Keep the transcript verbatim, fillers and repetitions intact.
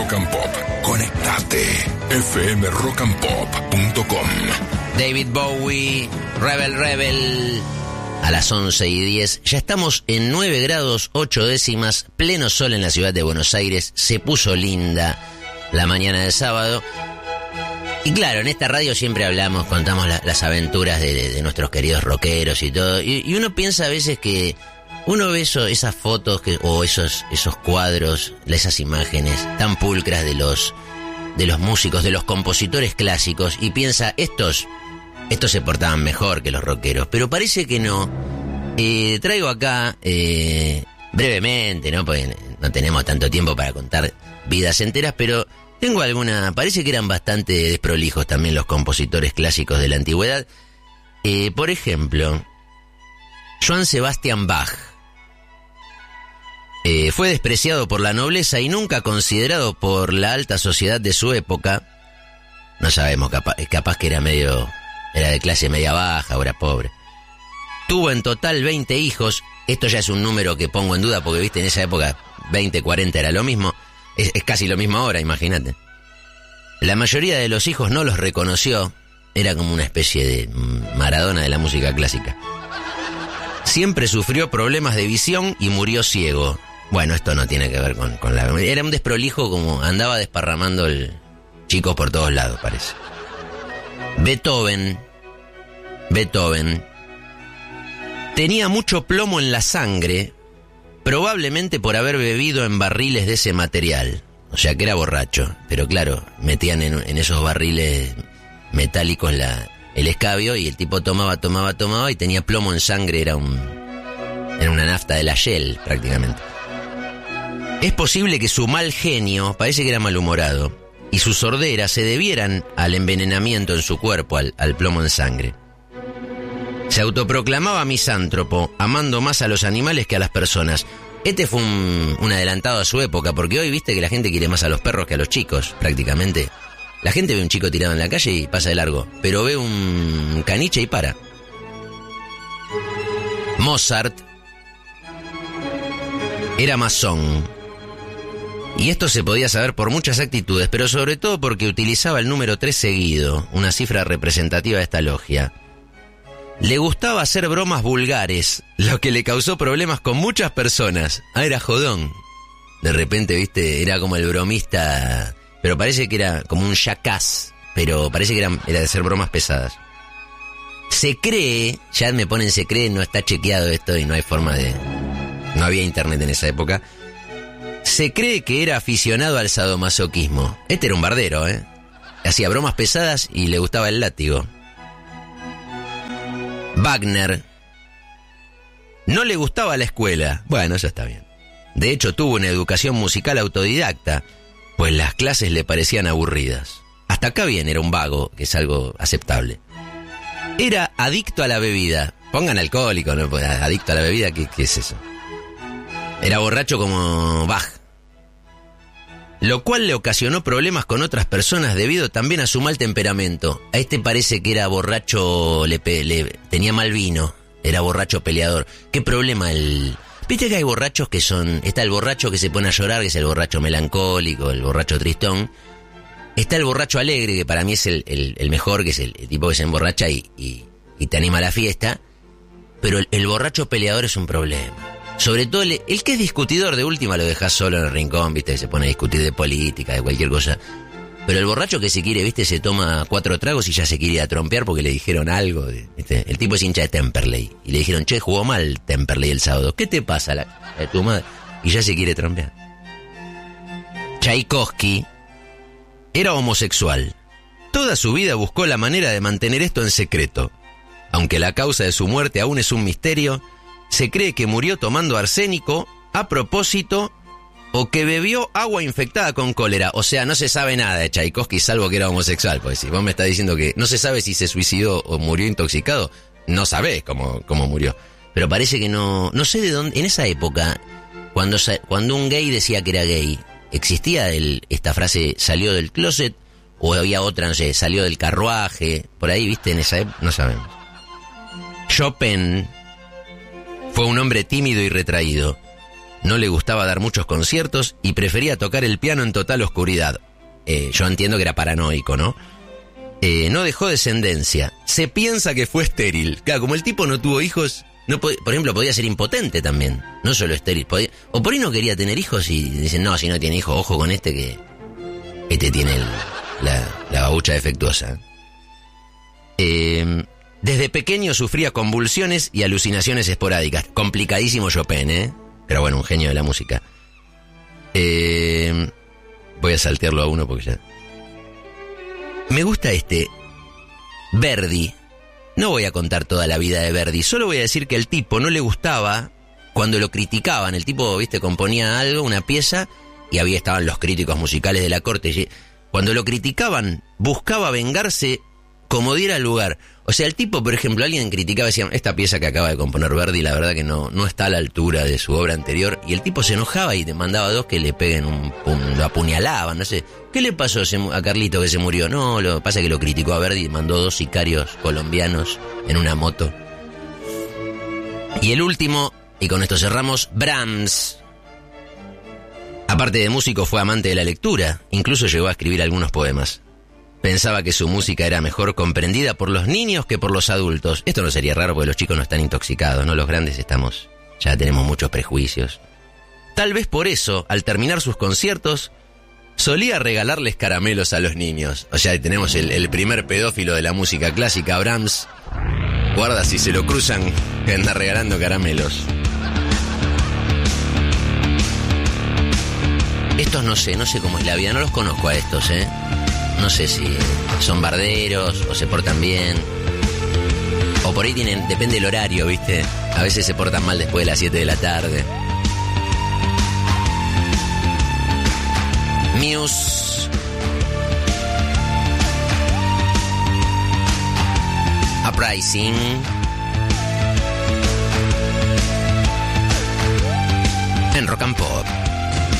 Rock and Pop. Conectate. f m rock and pop punto com. David Bowie, Rebel Rebel. A las once y diez, ya estamos en nueve grados ocho décimas, pleno sol en la ciudad de Buenos Aires. Se puso linda la mañana del sábado. Y claro, en esta radio siempre hablamos, contamos la, las aventuras de, de, de nuestros queridos rockeros y todo. Y, y uno piensa a veces que uno ve eso, esas fotos que, o esos, esos cuadros, esas imágenes tan pulcras de los, de los músicos, de los compositores clásicos, y piensa, estos... Estos se portaban mejor que los rockeros, pero parece que no. Eh, traigo acá, eh, brevemente, ¿no? Porque no tenemos tanto tiempo para contar vidas enteras, pero tengo alguna... Parece que eran bastante desprolijos también los compositores clásicos de la antigüedad. Eh, por ejemplo, Johann Sebastian Bach. Eh, fue despreciado por la nobleza y nunca considerado por la alta sociedad de su época. No sabemos, capaz, capaz que era medio... Era de clase media baja, o era pobre. Tuvo en total veinte hijos. Esto ya es un número que pongo en duda porque, viste, en esa época veinte, cuarenta era lo mismo. Es, es casi lo mismo ahora, imagínate. La mayoría de los hijos no los reconoció. Era como una especie de Maradona de la música clásica. Siempre sufrió problemas de visión y murió ciego. Bueno, esto no tiene que ver con, con la... Era un desprolijo, como andaba desparramando el chicos por todos lados, parece. Beethoven, Beethoven tenía mucho plomo en la sangre, probablemente por haber bebido en barriles de ese material. O sea que era borracho, pero claro, metían en, en esos barriles metálicos la, el escabio y el tipo tomaba, tomaba, tomaba y tenía plomo en sangre, era un era una nafta de la Shell prácticamente. Es posible que su mal genio, parece que era malhumorado, y su sordera se debieran al envenenamiento en su cuerpo, al, al plomo en sangre. Se autoproclamaba misántropo, amando más a los animales que a las personas. Este fue un, un adelantado a su época, porque hoy viste que la gente quiere más a los perros que a los chicos, prácticamente. La gente ve un chico tirado en la calle y pasa de largo, pero ve un caniche y para. Mozart era masón. Y esto se podía saber por muchas actitudes, pero sobre todo porque utilizaba el número tres seguido, una cifra representativa de esta logia. Le gustaba hacer bromas vulgares, lo que le causó problemas con muchas personas. Ah, era jodón. De repente, viste, era como el bromista, pero parece que era como un jackass, pero parece que era, era de hacer bromas pesadas. Se cree, ya me ponen se cree, no está chequeado esto y no hay forma de... No había internet en esa época. Se cree que era aficionado al sadomasoquismo. Este era un bardero, ¿eh? Hacía bromas pesadas y le gustaba el látigo. Wagner no le gustaba la escuela. Bueno, eso está bien. De hecho, tuvo una educación musical autodidacta, pues las clases le parecían aburridas. Hasta acá bien, era un vago, que es algo aceptable. Era adicto a la bebida. Pongan alcohólico, ¿no? Adicto a la bebida, ¿qué, qué es eso? Era borracho como Bach, lo cual le ocasionó problemas con otras personas debido también a su mal temperamento. A este parece que era borracho, le, le tenía mal vino, era borracho peleador. ¿Qué problema el...? Viste que hay borrachos que son... Está el borracho que se pone a llorar, que es el borracho melancólico, el borracho tristón. Está el borracho alegre, que para mí es el, el, el mejor, que es el, el tipo que se emborracha y, y, y te anima a la fiesta. Pero el, el borracho peleador es un problema. Sobre todo el, el que es discutidor, de última lo dejas solo en el rincón, viste, se pone a discutir de política, de cualquier cosa. Pero el borracho que se quiere, viste, se toma cuatro tragos y ya se quiere ir a trompear porque le dijeron algo, viste. El tipo es hincha de Temperley y le dijeron, che, jugó mal Temperley el sábado, ¿qué te pasa la, la tu madre? Y ya se quiere trompear. Tchaikovsky era homosexual. Toda su vida buscó la manera de mantener esto en secreto. Aunque la causa de su muerte aún es un misterio, se cree que murió tomando arsénico a propósito o que bebió agua infectada con cólera. O sea, no se sabe nada de Tchaikovsky salvo que era homosexual. Pues si vos me estás diciendo que no se sabe si se suicidó o murió intoxicado, no sabés cómo, cómo murió. Pero parece que no... No sé de dónde... En esa época, cuando, cuando un gay decía que era gay, ¿existía el, esta frase salió del closet? ¿O había otra, no sé, salió del carruaje? Por ahí, ¿viste? En esa época, no sabemos. Chopin fue un hombre tímido y retraído. no le gustaba dar muchos conciertos y prefería tocar el piano en total oscuridad. Eh, yo entiendo que era paranoico, ¿no? Eh, no dejó descendencia. Se piensa que fue estéril. Claro, como el tipo no tuvo hijos, no pod- por ejemplo, podía ser impotente también. No solo estéril. Podía, o por ahí no quería tener hijos y dicen, no, si no tiene hijos, ojo con este que este tiene el, la, la babucha defectuosa. Eh, desde pequeño sufría convulsiones y alucinaciones esporádicas. Complicadísimo Chopin, ¿eh? Pero bueno, un genio de la música. Eh, voy a saltearlo a uno porque ya... Me gusta este. Verdi. No voy a contar toda la vida de Verdi. Solo voy a decir que el tipo no le gustaba cuando lo criticaban. El tipo, viste, componía algo, una pieza, y había estaban los críticos musicales de la corte. Cuando lo criticaban, buscaba vengarse como diera lugar. O sea, el tipo, por ejemplo, alguien criticaba, decía, esta pieza que acaba de componer Verdi, la verdad que no, no está a la altura de su obra anterior. Y el tipo se enojaba y te mandaba dos que le peguen un, un lo apuñalaban, no sé. ¿Qué le pasó a Carlito que se murió? No, lo que pasa es que lo criticó a Verdi y mandó dos sicarios colombianos en una moto. Y el último, y con esto cerramos, Brahms. Aparte de músico, fue amante de la lectura. Incluso llegó a escribir algunos poemas. Pensaba que su música era mejor comprendida por los niños que por los adultos. Esto no sería raro porque los chicos no están intoxicados, ¿no? Los grandes estamos, ya tenemos muchos prejuicios. Tal vez por eso, al terminar sus conciertos, solía regalarles caramelos a los niños. O sea, tenemos el, el primer pedófilo de la música clásica, Brahms. Guarda si se lo cruzan, que anda regalando caramelos. Estos no sé, no sé cómo es la vida, no los conozco a estos, ¿eh? No sé si son barderos o se portan bien. O por ahí tienen, depende del horario, ¿viste? A veces se portan mal después de las siete de la tarde. Muse. Uprising. En Rock and Pop.